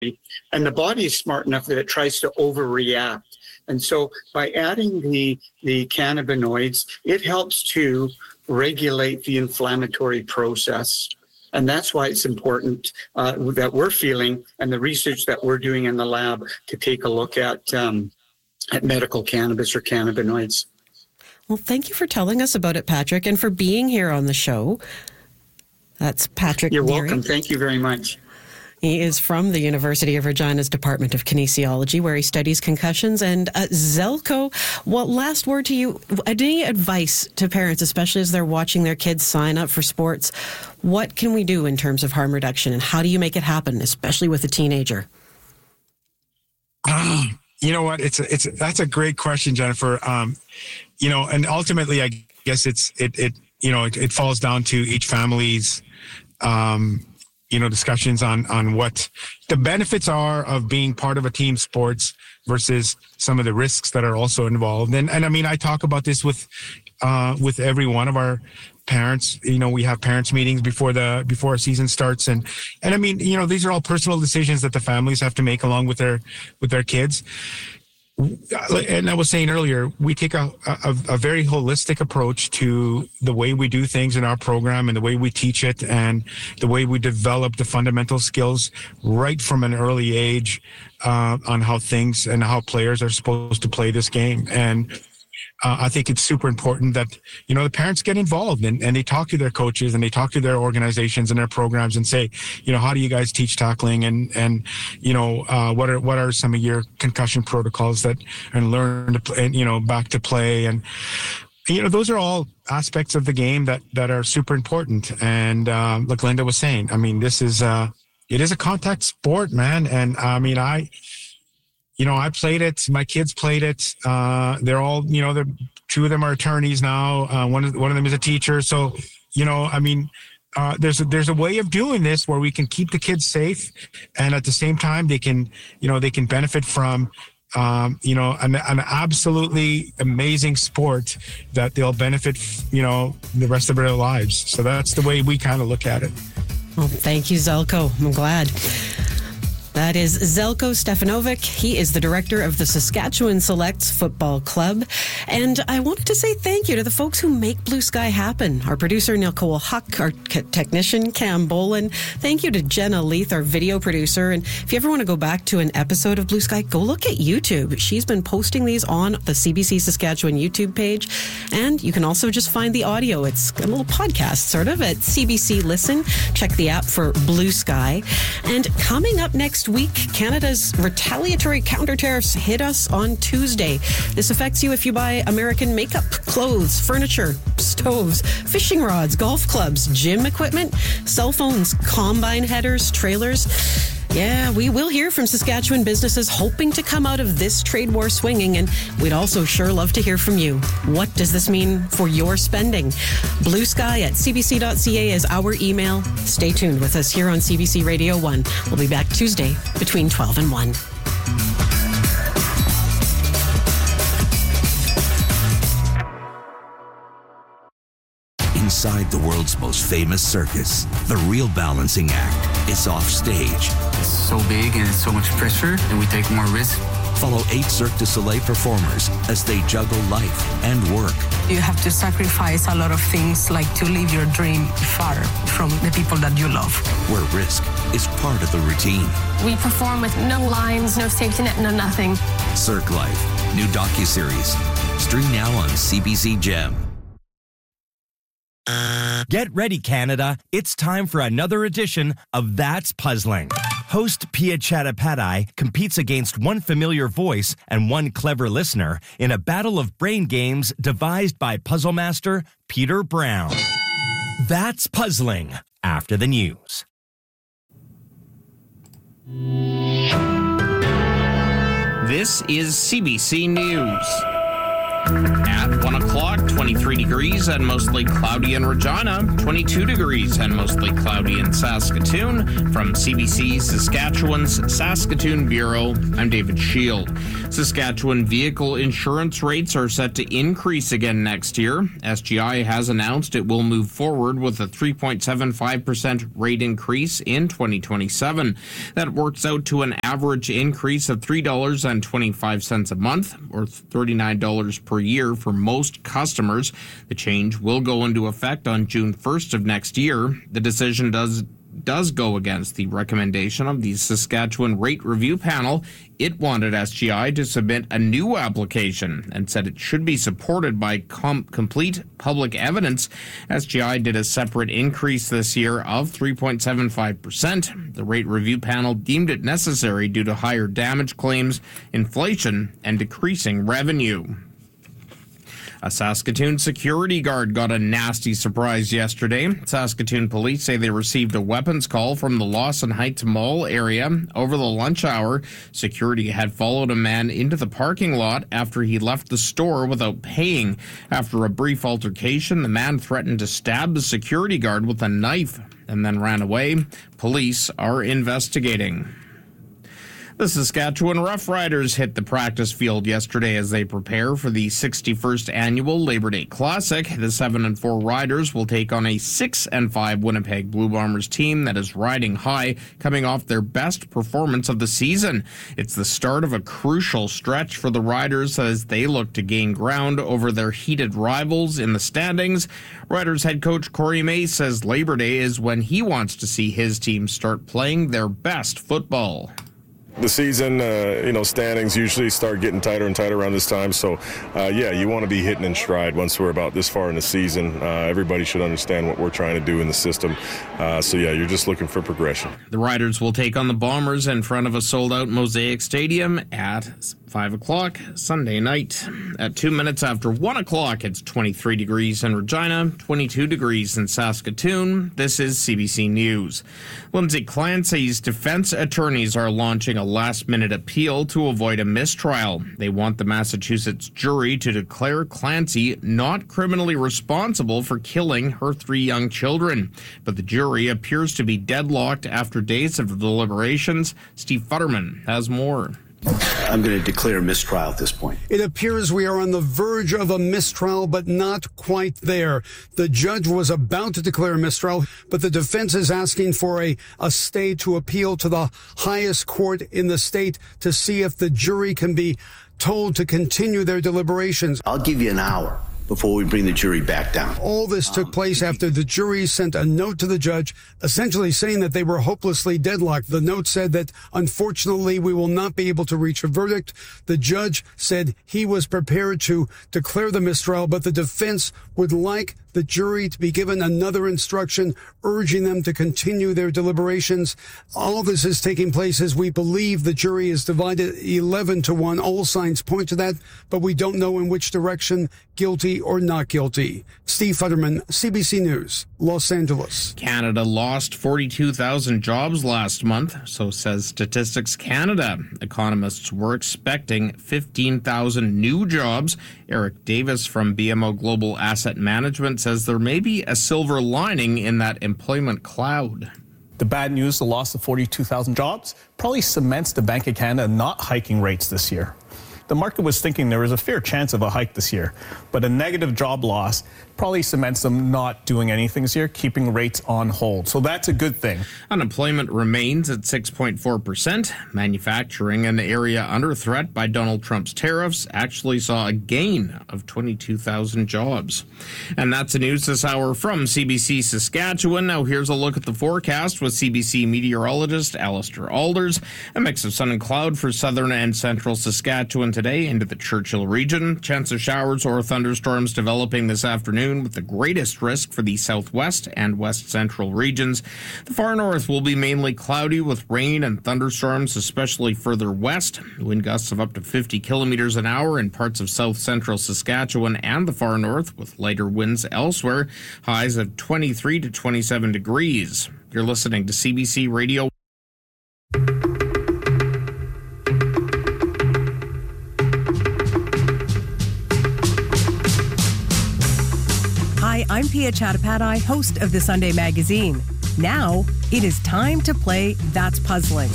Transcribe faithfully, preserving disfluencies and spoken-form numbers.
and the body is smart enough that it tries to overreact. And so by adding the, the cannabinoids, it helps to regulate the inflammatory process. And that's why it's important uh, that we're feeling, and the research that we're doing in the lab, to take a look at um, at medical cannabis or cannabinoids. Well, thank you for telling us about it, Patrick, and for being here on the show. That's Patrick You're Neary. welcome. Thank you very much. He is from the University of Regina's Department of Kinesiology, where he studies concussions. And uh, Zelko, well, last word to you. Any advice to parents, especially as they're watching their kids sign up for sports? What can we do in terms of harm reduction, and how do you make it happen, especially with a teenager? Um, you know what? It's a, it's a, that's a great question, Jennifer. Um, you know, and ultimately, I guess it's it it you know it, it falls down to each family's. Um, you know, discussions on, on what the benefits are of being part of a team sports versus some of the risks that are also involved. And, and I mean, I talk about this with, uh, with every one of our parents. You know, we have parents meetings before the, before our season starts. And, and I mean, you know, these are all personal decisions that the families have to make along with their, with their kids. And I was saying earlier, we take a, a, a very holistic approach to the way we do things in our program and the way we teach it and the way we develop the fundamental skills right from an early age uh, on how things and how players are supposed to play this game. And Uh, I think it's super important that, you know, the parents get involved and, and they talk to their coaches and they talk to their organizations and their programs and say, you know, how do you guys teach tackling and, and, you know, uh, what are, what are some of your concussion protocols that, and learn to play, and, you know, back to play. And, you know, those are all aspects of the game that, that are super important. And, um, like Linda was saying, I mean, this is, uh, it is a contact sport, man. And I mean, I, You know, I played it. My kids played it. Uh, they're all, you know, they're, two of them are attorneys now. Uh, one of one of them is a teacher. So, you know, I mean, uh, there's a, there's a way of doing this where we can keep the kids safe, and at the same time, they can, you know, they can benefit from, um, you know, an, an absolutely amazing sport that they'll benefit, you know, the rest of their lives. So that's the way we kind of look at it. Well, thank you, Zelko. I'm glad. That is Zelko Stefanovic. He is the director of the Saskatchewan Selects Football Club. And I wanted to say thank you to the folks who make Blue Sky happen. Our producer, Nicole Huck, our technician, Cam Boland. Thank you to Jenna Leith, our video producer. And if you ever want to go back to an episode of Blue Sky, go look at YouTube. She's been posting these on the C B C Saskatchewan YouTube page. And you can also just find the audio. It's a little podcast, sort of, at C B C Listen. Check the app for Blue Sky. And coming up next week, Canada's retaliatory counter tariffs hit us on Tuesday. This affects you if you buy American makeup, clothes, furniture, stoves, fishing rods, golf clubs, gym equipment, cell phones, combine headers, trailers. Yeah, we will hear from Saskatchewan businesses hoping to come out of this trade war swinging, and we'd also sure love to hear from you. What does this mean for your spending? Blue Sky at c b c dot c a is our email. Stay tuned with us here on C B C Radio one. We'll be back Tuesday between twelve and one. Inside the world's most famous circus, the real balancing act is off stage. It's so big and it's so much pressure, and we take more risk. Follow eight Cirque du Soleil performers as they juggle life and work. You have to sacrifice a lot of things, like to live your dream far from the people that you love. Where risk is part of the routine. We perform with no lines, no safety net, no nothing. Cirque Life, new docuseries. Stream now on C B C Gem. Get ready, Canada. It's time for another edition of That's Puzzling. Host Pia Chattopadhyay competes against one familiar voice and one clever listener in a battle of brain games devised by puzzle master Peter Brown. That's Puzzling, after the news. This is C B C News. At one o'clock, twenty-three degrees and mostly cloudy in Regina, twenty-two degrees and mostly cloudy in Saskatoon. From C B C Saskatchewan's Saskatoon Bureau, I'm David Shield. Saskatchewan vehicle insurance rates are set to increase again next year. S G I has announced it will move forward with a three point seven five percent rate increase in twenty twenty-seven. That works out to an average increase of three dollars and twenty-five cents a month, or thirty-nine dollars per year for most customers. The change will go into effect on June first of next year. The decision does does go against the recommendation of the Saskatchewan Rate Review Panel. It wanted S G I to submit a new application and said it should be supported by com- complete public evidence. S G I did a separate increase this year of three point seven five percent. The Rate Review Panel deemed it necessary due to higher damage claims, inflation, and decreasing revenue. A Saskatoon security guard got a nasty surprise yesterday. Saskatoon police say they received a weapons call from the Lawson Heights Mall area over the lunch hour. Security had followed a man into the parking lot after he left the store without paying. After a brief altercation, the man threatened to stab the security guard with a knife and then ran away. Police are investigating. The Saskatchewan Roughriders hit the practice field yesterday as they prepare for the sixty-first annual Labor Day Classic. The seven and four Riders will take on a six and five Winnipeg Blue Bombers team that is riding high, coming off their best performance of the season. It's the start of a crucial stretch for the Riders as they look to gain ground over their heated rivals in the standings. Riders head coach Corey May says Labor Day is when he wants to see his team start playing their best football. The season, uh, you know, standings usually start getting tighter and tighter around this time. So, uh, yeah, you want to be hitting in stride once we're about this far in the season. Uh, everybody should understand what we're trying to do in the system. Uh, so, yeah, you're just looking for progression. The Riders will take on the Bombers in front of a sold-out Mosaic Stadium at five o'clock Sunday night. At two minutes after one o'clock, it's twenty-three degrees in Regina, twenty-two degrees in Saskatoon. This is C B C News. Lindsay Clancy's defense attorneys are launching a last-minute appeal to avoid a mistrial. They want the Massachusetts jury to declare Clancy not criminally responsible for killing her three young children. But the jury appears to be deadlocked after days of deliberations. Steve Futterman has more. I'm going to declare a mistrial at this point. It appears we are on the verge of a mistrial, but not quite there. The judge was about to declare a mistrial, but the defense is asking for a, a stay to appeal to the highest court in the state to see if the jury can be told to continue their deliberations. I'll give you an hour before we bring the jury back down. All this took place after the jury sent a note to the judge, essentially saying that they were hopelessly deadlocked. The note said that, unfortunately, we will not be able to reach a verdict. The judge said he was prepared to declare the mistrial, but the defense would like the jury to be given another instruction, urging them to continue their deliberations. All this is taking place as we believe the jury is divided eleven to one. All signs point to that, but we don't know in which direction, guilty or not guilty. Steve Futterman, C B C News, Los Angeles. Canada lost forty-two thousand jobs last month, so says Statistics Canada. Economists were expecting fifteen thousand new jobs. Eric Davis from B M O Global Asset Management says there may be a silver lining in that employment cloud. The bad news, the loss of forty-two thousand jobs, probably cements the Bank of Canada not hiking rates this year. The market was thinking there was a fair chance of a hike this year, but a negative job loss probably cements them not doing anything this year, keeping rates on hold. So that's a good thing. Unemployment remains at six point four percent. Manufacturing, an area under threat by Donald Trump's tariffs, actually saw a gain of twenty-two thousand jobs. And that's the news this hour from C B C Saskatchewan. Now here's a look at the forecast with C B C meteorologist Alistair Alders. A mix of sun and cloud for southern and central Saskatchewan today into the Churchill region. Chance of showers or thunderstorms developing this afternoon, with the greatest risk for the southwest and west central regions. The far north will be mainly cloudy with rain and thunderstorms, especially further west. Wind gusts of up to fifty kilometers an hour in parts of south central Saskatchewan and the far north, with lighter winds elsewhere. Highs of twenty-three to twenty-seven degrees. You're listening to C B C Radio. Hi, I'm Pia Chattopadhyay, host of the Sunday Magazine. Now, it is time to play That's Puzzling.